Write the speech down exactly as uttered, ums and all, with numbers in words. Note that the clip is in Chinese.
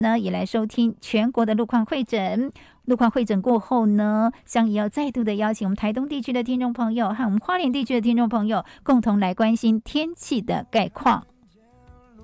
呢也来收听全国的路况会诊。路况会诊过后呢，香怡要再度的邀请我们台东地区的听众朋友和我们花莲地区的听众朋友，共同来关心天气的概况。